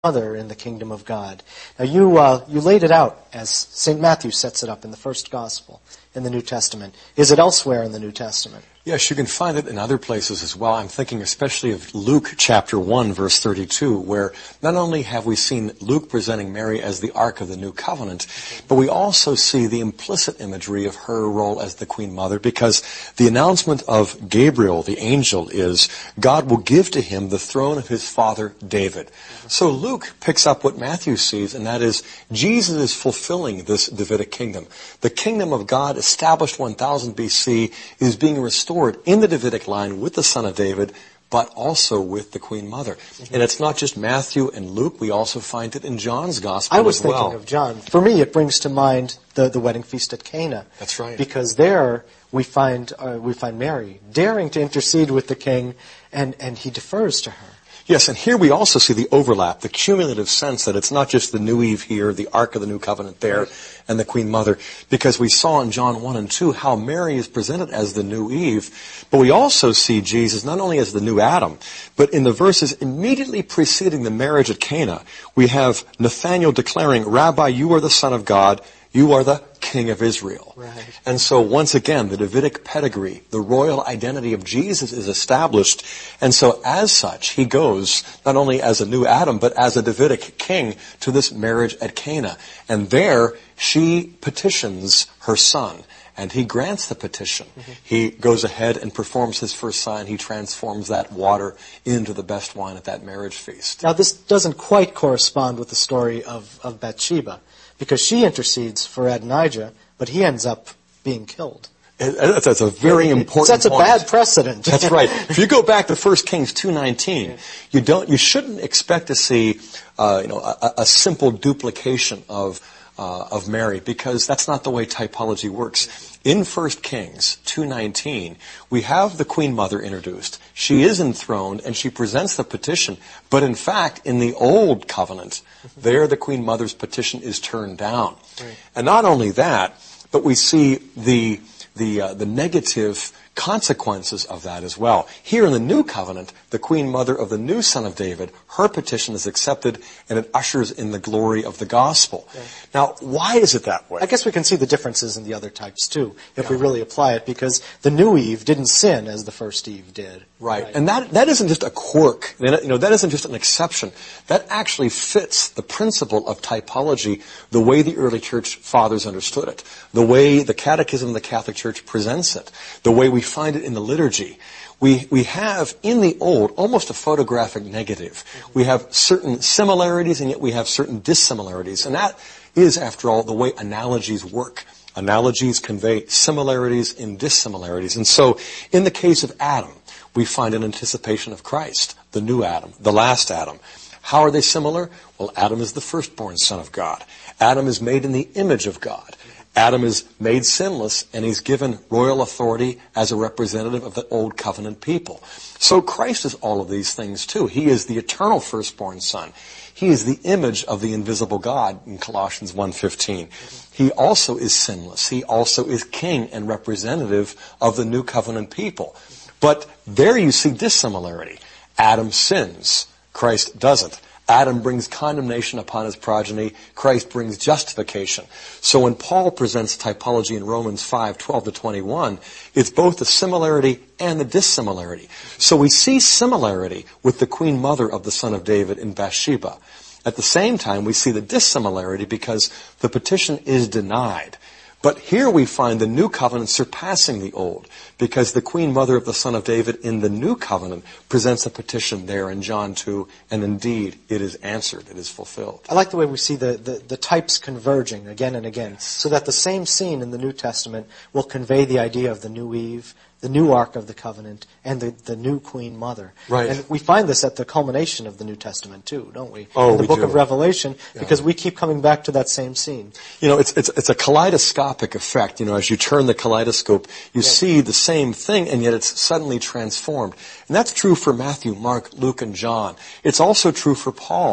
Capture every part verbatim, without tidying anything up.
mother in the kingdom of God. Now you uh, you laid it out as Saint Matthew sets it up in the first gospel in the New Testament. Is it elsewhere in the New Testament? Yes, you can find it in other places as well. I'm thinking especially of Luke chapter one, verse thirty-two, where not only have we seen Luke presenting Mary as the Ark of the New Covenant, but we also see the implicit imagery of her role as the Queen Mother, because the announcement of Gabriel, the angel, is God will give to him the throne of his father David. So Luke picks up what Matthew sees, and that is Jesus is fulfilling this Davidic kingdom. The kingdom of God, established one thousand B C, is being restored in the Davidic line with the son of David, but also with the Queen Mother. Mm-hmm. And it's not just Matthew and Luke, we also find it in John's Gospel I was as well. thinking of John. For me, it brings to mind the, the wedding feast at Cana. That's right. Because there we find uh, we find Mary daring to intercede with the king, and, and he defers to her. Yes, and here we also see the overlap, the cumulative sense that it's not just the New Eve here, the Ark of the New Covenant there, and the Queen Mother, because we saw in John one and two how Mary is presented as the New Eve, but we also see Jesus not only as the new Adam, but in the verses immediately preceding the marriage at Cana, we have Nathanael declaring, "Rabbi, you are the Son of God, you are the King of Israel." Right. And so once again, the Davidic pedigree, the royal identity of Jesus is established. And so as such, he goes not only as a new Adam, but as a Davidic king to this marriage at Cana. And there she petitions her son. And he grants the petition. Mm-hmm. He goes ahead and performs his first sign. He transforms that water into the best wine at that marriage feast. Now this doesn't quite correspond with the story of, of Bathsheba, because she intercedes for Adonijah, but he ends up being killed. That's a very important That's a point. bad precedent. That's right. If you go back to First Kings two nineteen, you don't, you shouldn't expect to see, uh, you know, a, a simple duplication of uh, of Mary, because that's not the way typology works. In First Kings two nineteen, we have the Queen Mother introduced. She is enthroned and she presents the petition. But in fact, in the Old Covenant, there the Queen Mother's petition is turned down. Right. And not only that, but we see the the uh, the negative consequences of that as well. Here in the New Covenant, the Queen Mother of the new Son of David, her petition is accepted and it ushers in the glory of the gospel. Yeah. Now, why is it that way? I guess we can see the differences in the other types too, if yeah. we really apply it, because the new Eve didn't sin as the first Eve did. Right. right. And that that isn't just a quirk. You know, that isn't just an exception. That actually fits the principle of typology the way the early church fathers understood it, the way the Catechism of the Catholic Church presents it, the way we find it in the liturgy. We we have in the Old almost a photographic negative. We have certain similarities and yet we have certain dissimilarities. And that is, after all, the way analogies work. Analogies convey similarities in dissimilarities. And so in the case of Adam, we find an anticipation of Christ, the new Adam, the last Adam. How are they similar? Well, Adam is the firstborn son of God. Adam is made in the image of God. Adam is made sinless, and he's given royal authority as a representative of the Old Covenant people. So Christ is all of these things too. He is the eternal firstborn son. He is the image of the invisible God in Colossians one fifteen. He also is sinless. He also is king and representative of the New Covenant people. But there you see dissimilarity. Adam sins. Christ doesn't. Adam brings condemnation upon his progeny. Christ brings justification. So when Paul presents typology in Romans five twelve to twenty-one, it's both the similarity and the dissimilarity. So we see similarity with the Queen Mother of the Son of David in Bathsheba. At the same time, we see the dissimilarity because the petition is denied. But here we find the New Covenant surpassing the Old, because the Queen Mother of the Son of David in the New Covenant presents a petition there in John two, and indeed it is answered, it is fulfilled. I like the way we see the, the, the types converging again and again, so that the same scene in the New Testament will convey the idea of the new Eve, the new Ark of the Covenant, and the, the new Queen Mother. Right. And we find this at the culmination of the New Testament too, don't we? Oh, in the we book do. of Revelation, yeah. because we keep coming back to that same scene. You know, it's it's it's a kaleidoscopic effect. You know, as you turn the kaleidoscope, you yeah. see the same thing, and yet it's suddenly transformed. And that's true for Matthew, Mark, Luke, and John. It's also true for Paul.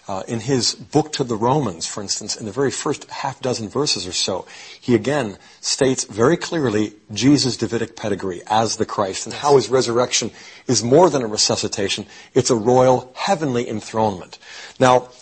Uh, in his book to the Romans, for instance, in the very first half dozen verses or so, he again states very clearly Jesus' Davidic pedigree as the Christ and how his resurrection is more than a resuscitation. It's a royal, heavenly enthronement. Now,